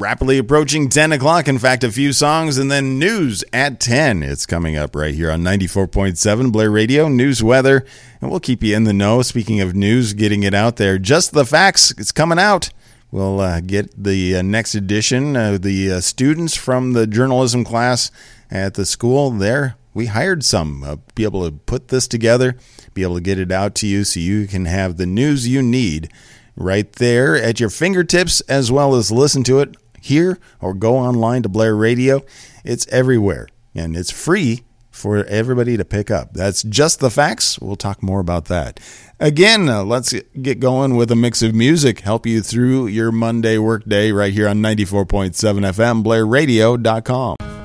rapidly approaching 10 o'clock. In fact, a few songs and then news at 10. It's coming up right here on 94.7 Blair Radio, news, weather, and we'll keep you in the know. Speaking of news, getting it out there. Just the Facts, it's coming out. We'll get the next edition of the students from the journalism class at the school there. We hired some, be able to put this together, be able to get it out to you so you can have the news you need right there at your fingertips, as well as listen to it here or go online to Blair Radio. It's everywhere, and it's free for everybody to pick up. That's Just the Facts. We'll talk more about that. Again, let's get going with a mix of music, help you through your Monday workday right here on 94.7 FM, BlairRadio.com.